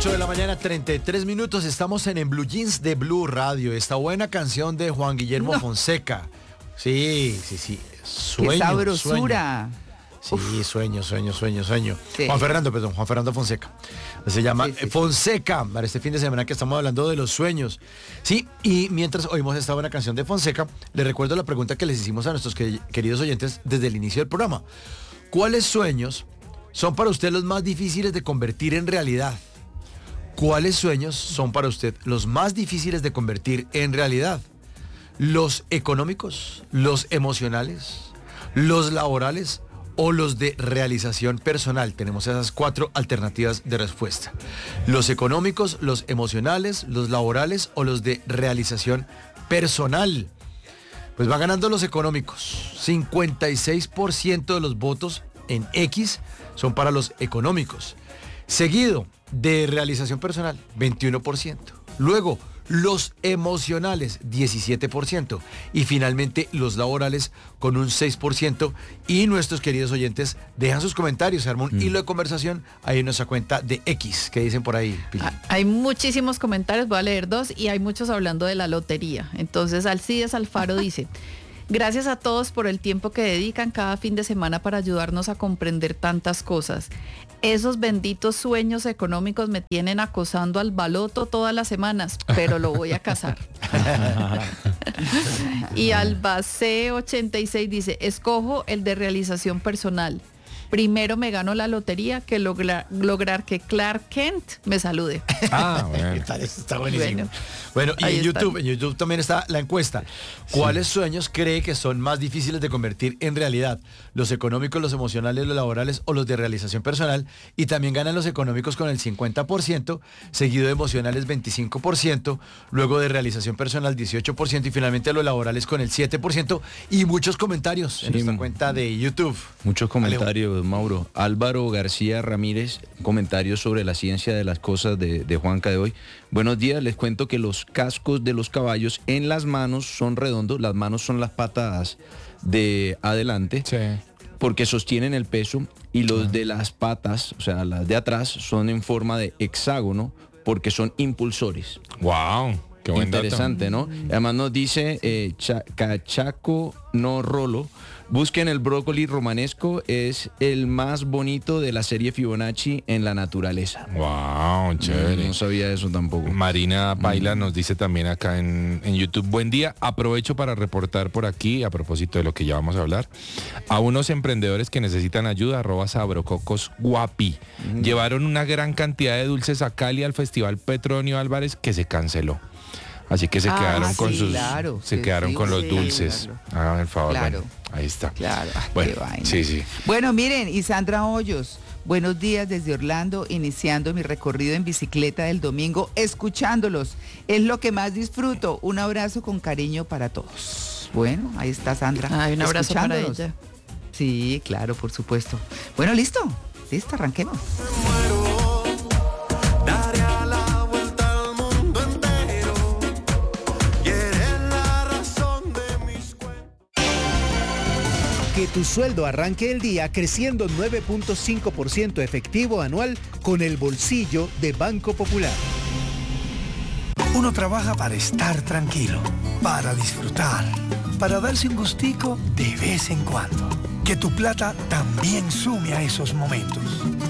8 de la mañana, 33 minutos. Estamos en Blue Jeans de Blue Radio. Esta buena canción de Juan Guillermo Fonseca. Sí. Sueño. ¡Qué sabrosura! Sueño. Sí. Juan Fernando Fonseca. Se llama Sí. Fonseca, para este fin de semana que estamos hablando de los sueños. Sí, y mientras oímos esta buena canción de Fonseca, les recuerdo la pregunta que les hicimos a nuestros queridos oyentes desde el inicio del programa. ¿Cuáles sueños son para usted los más difíciles de convertir en realidad? ¿Cuáles sueños son para usted los más difíciles de convertir en realidad? ¿Los económicos, los emocionales, los laborales o los de realización personal? Tenemos esas 4 alternativas de respuesta. Los económicos, los emocionales, los laborales o los de realización personal. Pues va ganando los económicos. 56% de los votos en X son para los económicos. Seguido de realización personal, 21%. Luego, los emocionales, 17%. Y finalmente, los laborales, con un 6%. Y nuestros queridos oyentes dejan sus comentarios. Se arma un hilo de conversación ahí en nuestra cuenta de X. ¿Qué dicen por ahí, Pili? Hay muchísimos comentarios, voy a leer 2, y hay muchos hablando de la lotería. Entonces, Alcides Alfaro dice: gracias a todos por el tiempo que dedican cada fin de semana para ayudarnos a comprender tantas cosas. Esos benditos sueños económicos me tienen acosando al baloto todas las semanas, pero lo voy a cazar. Y Albacé 86 dice: escojo el de realización personal. Primero me gano la lotería que lograr que Clark Kent me salude. Bueno. Está buenísimo. Bueno, y en YouTube también está la encuesta. ¿Cuáles sueños cree que son más difíciles de convertir en realidad? ¿Los económicos, los emocionales, los laborales o los de realización personal? Y también ganan los económicos con el 50%, seguido de emocionales 25%, luego de realización personal 18% y finalmente los laborales con el 7%. Y muchos comentarios en nuestra cuenta de YouTube. Muchos comentarios, Mauro. Álvaro García Ramírez, comentarios sobre la ciencia de las cosas de Juanca de hoy. Buenos días, les cuento que los cascos de los caballos en las manos son redondos, las manos son las patas de adelante, porque sostienen el peso, y los de las patas, o sea, las de atrás, son en forma de hexágono, porque son impulsores. ¡Wow! Qué buen interesante, dato. ¿no? Además nos dice Cachaco no Rolo: busquen el brócoli romanesco, es el más bonito de la serie Fibonacci en la naturaleza. Wow, chévere. No sabía eso tampoco. Marina Paila nos dice también acá en YouTube: buen día, aprovecho para reportar por aquí, a propósito de lo que ya vamos a hablar, a unos emprendedores que necesitan ayuda, @sabrococosguapi. Llevaron una gran cantidad de dulces a Cali al Festival Petronio Álvarez, que se canceló. Así que se quedaron con sus, claro, quedaron con los dulces. Háganme el favor. Claro. Bueno, ahí está. Claro, bueno, qué vaina. Sí. Bueno, miren, y Sandra Hoyos: buenos días desde Orlando, iniciando mi recorrido en bicicleta del domingo, escuchándolos. Es lo que más disfruto. Un abrazo con cariño para todos. Bueno, ahí está Sandra. Un abrazo para escuchándonos. ella. Sí, claro, por supuesto. Bueno, listo, arranquemos. Que tu sueldo arranque el día creciendo 9.5% efectivo anual con el bolsillo de Banco Popular. Uno trabaja para estar tranquilo, para disfrutar, para darse un gustico de vez en cuando. Que tu plata también sume a esos momentos.